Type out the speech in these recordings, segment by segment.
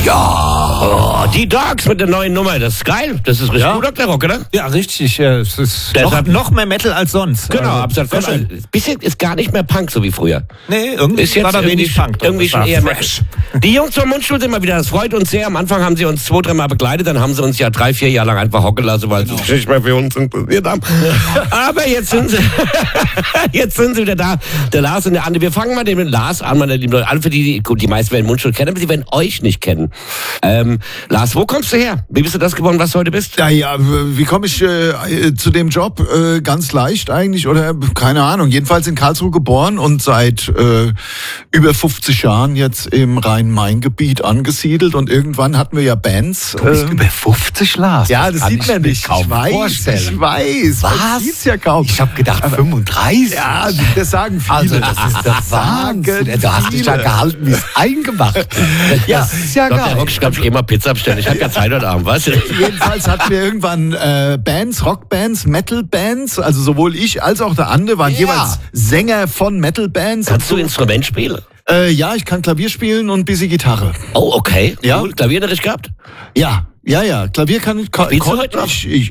Ja, die Dogs mit der neuen Nummer, das ist geil. Das ist richtig gut, Dr. Rock, oder? Ja, richtig. Es ist noch mehr Metal als sonst. Genau, also, bisschen ist gar nicht mehr Punk, so wie früher. Nee, irgendwie ist jetzt war da wenig Punk. Irgendwie schon eher fresh. Die Jungs vom Mundstuhl sind mal wieder, das freut uns sehr. Am Anfang haben sie uns 2-3 Mal begleitet, dann haben sie uns ja 3-4 Jahre lang einfach hocken lassen, weil sie sich nicht mehr für uns interessiert haben. Aber jetzt sind sie wieder da, der Lars und der Andi. Wir fangen mal mit Lars an, meine lieben Leute. Alle für die meisten werden Mundstuhl kennen, aber sie werden euch nicht kennen. Lars, wo kommst du her? Wie bist du das geworden, was du heute bist? Ja, wie komme ich zu dem Job? Ganz leicht eigentlich, oder keine Ahnung. Jedenfalls in Karlsruhe geboren und seit über 50 Jahren jetzt im Rhein-Main-Gebiet angesiedelt. Und irgendwann hatten wir ja Bands. Du bist über 50, Lars. Ja, das sieht man nicht. Ich weiß. Was? Man sieht's ja kaum. Ich habe gedacht 35. Ja, das sagen viele. Also das ist der Wahnsinn. Du hast dich ja gehalten wie es eingemacht. Ja, das ist ja geil. Ich glaube, ich gehe mal Pizza bestellen. Ich habe ja Zeit heute Abend, weißt du? Jedenfalls hatten wir irgendwann Bands, Rockbands, Metalbands. Also sowohl ich als auch der Ande waren jeweils Sänger von Metalbands. Kannst du Instrument spielen? Ja, ich kann Klavier spielen und ein bisschen Gitarre. Oh, okay. Ja. Cool. Klavierunterricht gehabt? Ja, Klavier kann ich. Spielst du heute noch?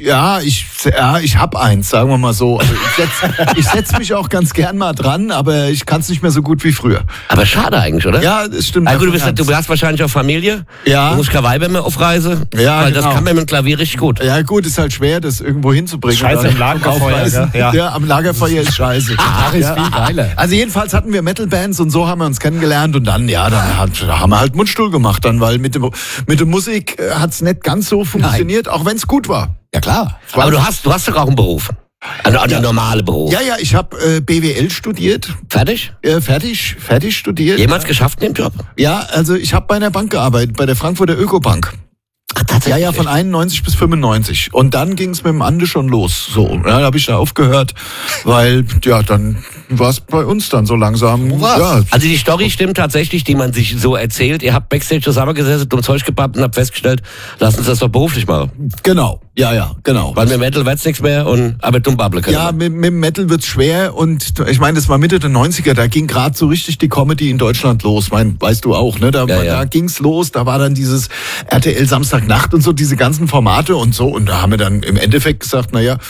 Ich hab eins, sagen wir mal so. Also ich setz mich auch ganz gern mal dran, aber ich kann es nicht mehr so gut wie früher. Aber schade eigentlich, oder? Ja, das stimmt. Also du hast wahrscheinlich auch Familie. Ja. Du musst kein Weiber mehr auf Reise. Ja, weil genau. das kann man mit dem Klavier richtig gut. Ja gut, ist halt schwer, das irgendwo hinzubringen. Scheiße im Lagerfeuer. Ja, am Lagerfeuer ist scheiße. Gitarre ist viel geiler. Also jedenfalls hatten wir Metalbands und so haben wir uns kennengelernt und dann, haben wir halt Mundstuhl gemacht dann, weil mit der Musik hat's nicht ganz so funktioniert, auch wenn es gut war. Ja klar. Aber du hast doch auch einen Beruf. Einen normalen Beruf. Ja, ich habe BWL studiert. Fertig? Fertig studiert. Jemals geschafft in dem Job? Ja, also ich habe bei einer Bank gearbeitet, bei der Frankfurter Ökobank. Ach, tatsächlich? Ja, von 91 bis 95. Und dann ging es mit dem Ande schon los. So, da habe ich da aufgehört, weil, dann war es bei uns dann so langsam. Ja. Also die Story stimmt tatsächlich, die man sich so erzählt. Ihr habt Backstage zusammengesessen, dumm Zeug gepappt und habt festgestellt, lass uns das doch beruflich machen. Genau, genau. Weil mit Metal wird's nichts mehr aber dumm babbeln können. Ja, mit Metal wird's schwer und ich meine, das war Mitte der 90er, da ging gerade so richtig die Comedy in Deutschland los. Weißt du auch, ne? Da ging's los, da war dann dieses RTL Samstagnacht und so, diese ganzen Formate und so. Und da haben wir dann im Endeffekt gesagt,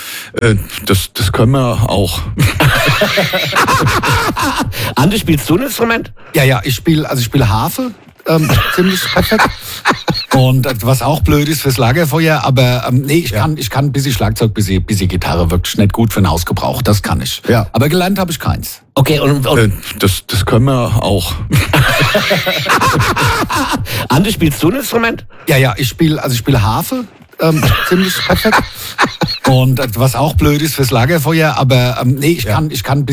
das können wir auch. Andi, spielst du ein Instrument? Ja, ich spiele Harfe. Ziemlich perfekt. Und was auch blöd ist fürs Lagerfeuer, aber ich kann ein bisschen Schlagzeug, bisschen Gitarre, wirklich nicht gut für den Hausgebrauch, das kann ich. Ja. Aber gelernt habe ich keins. Okay, und das können wir auch. Andi, spielst du ein Instrument? Ja, ich spiele Harfe. Ziemlich perfekt. Und was auch blöd ist fürs Lagerfeuer, aber ich kann